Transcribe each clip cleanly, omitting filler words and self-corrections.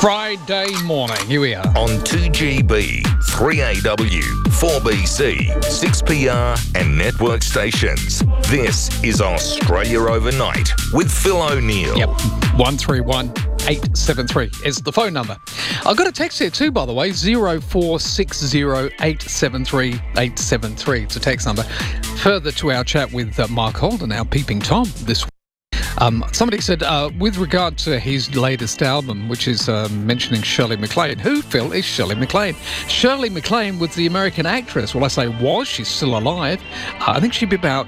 Friday morning, here we are. On 2GB, 3AW, 4BC, 6PR and network stations. This is Australia Overnight with Phil O'Neill. Yep, 131873 is the phone number. I've got a text here too, by the way, 0460873873. It's a text number. Further to our chat with Mark Holden, our Peeping Tom, this week. Somebody said, with regard to his latest album, which is mentioning Shirley MacLaine. Who, Phil, is Shirley MacLaine? Shirley MacLaine was the American actress. Well, I say was. She's still alive. I think she'd be about,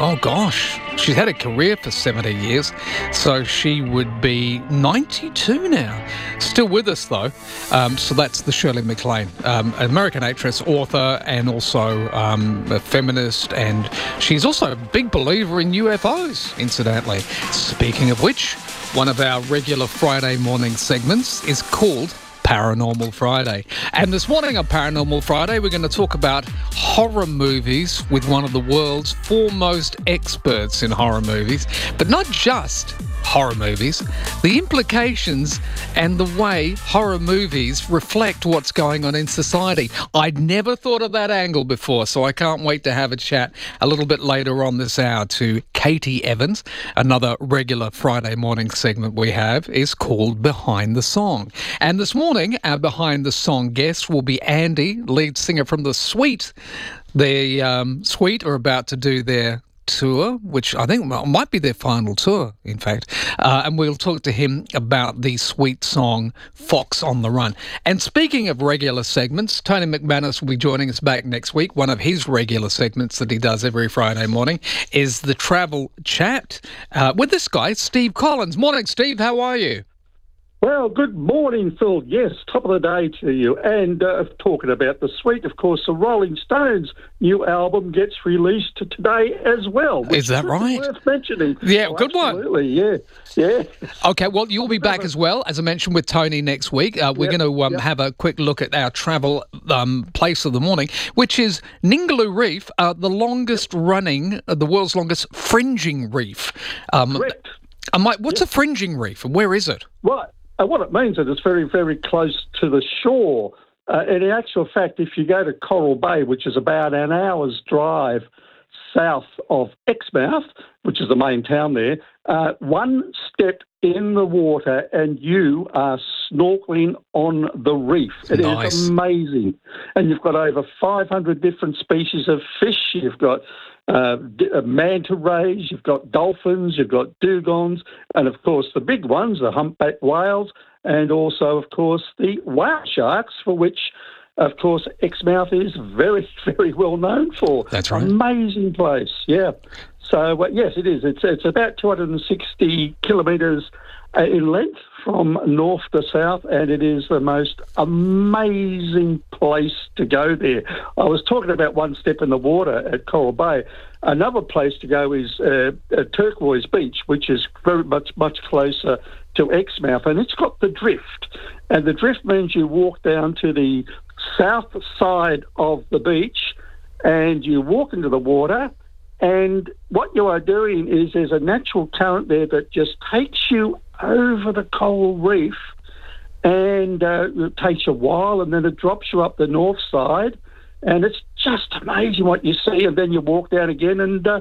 she's had a career for 70 years. So she would be 92 now. Still with us, though. So that's the Shirley MacLaine. American actress, author, and also a feminist. And she's also a big believer in UFOs, incidentally. Speaking of which, one of our regular Friday morning segments is called Paranormal Friday. And this morning on Paranormal Friday, we're going to talk about horror movies with one of the world's foremost experts in horror movies, but not just horror movies, the implications and the way horror movies reflect what's going on in society. I'd never thought of that angle before, so I can't wait to have a chat a little bit later on this hour to Katie Evans. Another regular Friday morning segment we have is called Behind the Song. And this morning, our Behind the Song guest will be Andy, lead singer from The Sweet. The Sweet are about to do their tour, which I think might be their final tour, in fact. And we'll talk to him about the Sweet song, Fox on the Run. And speaking of regular segments, Tony McManus will be joining us back next week. One of his regular segments that he does every Friday morning is the Travel Chat with this guy, Steve Collins. Morning, Steve. How are you? Well, good morning, Phil. Yes, top of the day to you. And talking about The Sweet, of course, the Rolling Stones' new album gets released today as well. Is that right? Worth mentioning. Yeah, good one. Absolutely, yeah. Okay, well, you'll be back as well, as I mentioned, with Tony next week. We're going to have a quick look at our travel place of the morning, which is Ningaloo Reef, the longest running, the world's longest fringing reef. Correct. What's a fringing reef and where is it? Well, what it means is it's very, very close to the shore. And in actual fact, if you go to Coral Bay, which is about an hour's drive south of Exmouth, which is the main town there, one step in the water and you are snorkeling on the reef. It is amazing. And you've got over 500 different species of fish. You've got manta rays, you've got dolphins, you've got dugongs, and of course the big ones, the humpback whales, and also, of course, the whale sharks, for which, of course, Exmouth is very, very well known for. That's right. Amazing place, yeah. So, yes, it is. It's about 260 kilometres in length from north to south, and it is the most amazing place to go there. I was talking about one step in the water at Coral Bay. Another place to go is Turquoise Beach, which is very much closer to Exmouth, and it's got the drift. And the drift means you walk down to the south side of the beach and you walk into the water, and what you are doing is there's a natural current there that just takes you over the coral reef, and it takes a while, and then it drops you up the north side, and it's just amazing what you see. And then you walk down again and go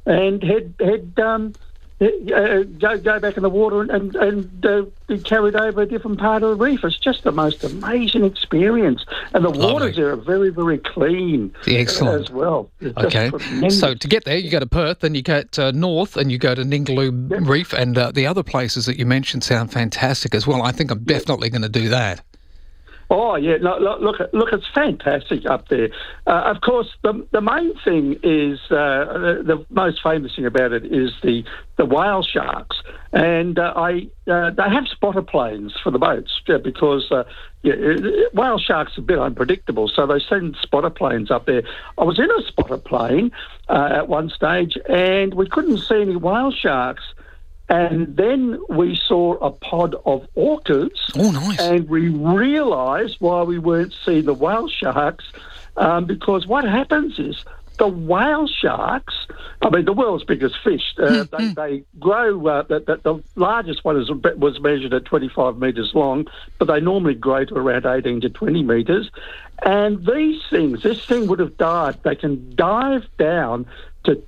back in the water and be carried over a different part of the reef. It's just the most amazing experience. And the waters there are very, very clean. Excellent. As well. Okay. So to get there, you go to Perth, then you get north and you go to Ningaloo Reef, and the other places that you mentioned sound fantastic as well. I think I'm definitely going to do that. Oh, yeah. No, look, it's fantastic up there. Of course, the main thing is, the most famous thing about it is the whale sharks. And they have spotter planes for the boats because whale sharks are a bit unpredictable, so they send spotter planes up there. I was in a spotter plane at one stage, and we couldn't see any whale sharks. And then we saw a pod of orchids. Oh, nice. And we realised why we weren't seeing the whale sharks, because what happens is the whale sharks, I mean, the world's biggest fish, they grow, the largest one was measured at 25 metres long, but they normally grow to around 18 to 20 metres. And this thing would have dived, they can dive down to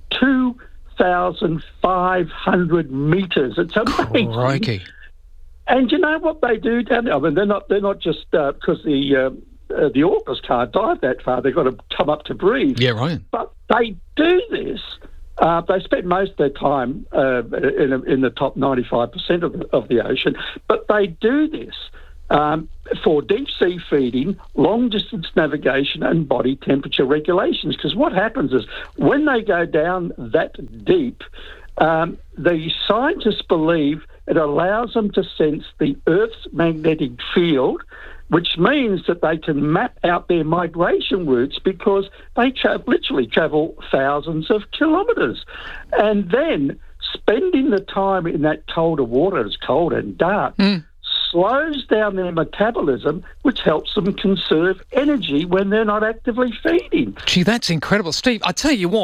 2,500 metres. It's amazing. Crikey. And you know what they do down there? I mean, they're not just because the orcas can't dive that far. They've got to come up to breathe. Yeah, right. But they do this. They spend most of their time in the top 95% of the ocean, but they do this for deep sea feeding, long distance navigation, and body temperature regulations. Because what happens is when they go down that deep, the scientists believe it allows them to sense the Earth's magnetic field, which means that they can map out their migration routes because they literally travel thousands of kilometres. And then spending the time in that colder water, it's cold and dark, slows down their metabolism, which helps them conserve energy when they're not actively feeding. Gee, that's incredible. Steve, I tell you what,